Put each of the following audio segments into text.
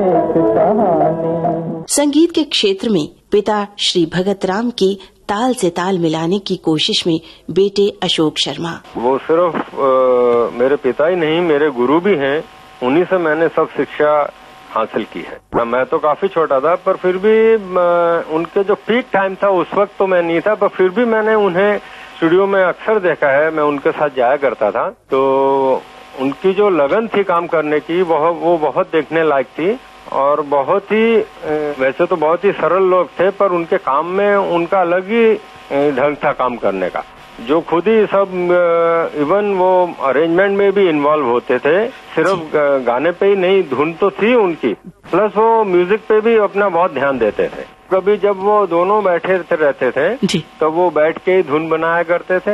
संगीत के क्षेत्र में पिता श्री भगत राम की ताल से ताल मिलाने की कोशिश में बेटे अशोक शर्मा। वो सिर्फ मेरे पिता ही नहीं, मेरे गुरु भी हैं। उन्हीं से मैंने सब शिक्षा हासिल की है। मैं तो काफी छोटा था, पर फिर भी उनके जो पीक टाइम था उस वक्त तो मैं नहीं था, पर फिर भी मैंने उन्हें स्टूडियो में अक्सर देखा है। मैं उनके साथ जाया करता था, तो उनकी जो लगन थी काम करने की वो बहुत देखने लायक थी। और बहुत ही वैसे तो बहुत ही सरल लोग थे, पर उनके काम में उनका अलग ही ढंग था काम करने का। जो खुद ही सब इवन वो अरेंजमेंट में भी इन्वॉल्व होते थे। सिर्फ गाने पे ही नहीं, धुन तो थी उनकी, प्लस वो म्यूजिक पे भी अपना बहुत ध्यान देते थे। कभी जब वो दोनों बैठे रहते थे तो वो बैठ के ही धुन बनाया करते थे।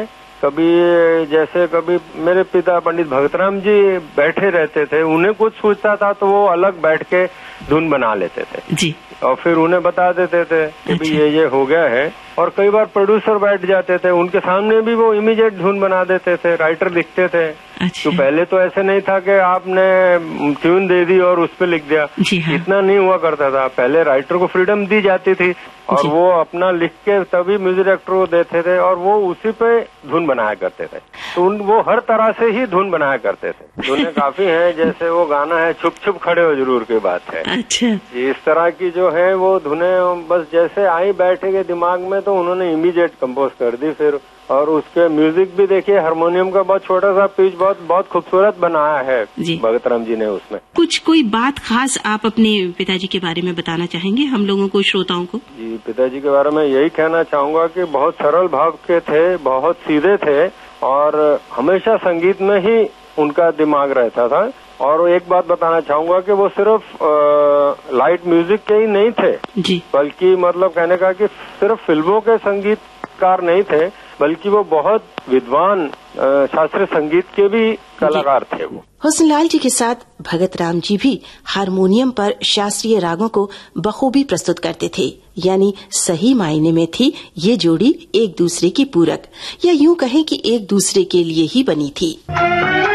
कभी मेरे पिता पंडित भगतराम जी बैठे रहते थे, उन्हें कुछ सूझता था तो वो अलग बैठ के धुन बना लेते थे जी, और फिर उन्हें बता देते थे कि भी ये हो गया है। और कई बार प्रोड्यूसर बैठ जाते थे, उनके सामने भी वो इमीडिएट धुन बना देते थे, राइटर लिखते थे। तो पहले तो ऐसे नहीं था कि आपने ट्यून दे दी और उस पे लिख दिया, इतना नहीं हुआ करता था। पहले राइटर को फ्रीडम दी जाती थी और वो अपना लिख के तभी म्यूजिक डायरेक्टर को देते थे और वो उसी पे धुन बनाया करते थे। तो वो हर तरह से ही धुन बनाया करते थे। धुनें काफी हैं, जैसे वो गाना है छुप छुप खड़े हो जरूर की बात है। अच्छा, इस तरह की जो है वो धुनें बस जैसे आई बैठेंगे दिमाग में तो उन्होंने इमीडिएट कंपोज कर दी फिर। और उसके म्यूजिक भी देखिए, हारमोनियम का बहुत छोटा सा पिच बहुत खूबसूरत बनाया है भगतराम जी ने उसमें। कोई बात खास आप अपने पिताजी के बारे में बताना चाहेंगे हम लोगों को, श्रोताओं को? जी, पिताजी के बारे में यही कहना चाहूंगा कि बहुत सरल भाव के थे, बहुत सीधे थे और हमेशा संगीत में ही उनका दिमाग रहता था। और एक बात बताना चाहूंगा कि वो सिर्फ लाइट म्यूजिक के ही नहीं थे जी, बल्कि मतलब कहने का कि सिर्फ फिल्मों के संगीतकार नहीं थे, बल्कि वो बहुत विद्वान शास्त्रीय संगीत के भी कलाकार थे। वो हुस्नलाल जी के साथ भगत राम जी भी हारमोनियम पर शास्त्रीय रागों को बखूबी प्रस्तुत करते थे। यानी सही मायने में थी ये जोड़ी एक दूसरे की पूरक, या यूं कहें कि एक दूसरे के लिए ही बनी थी।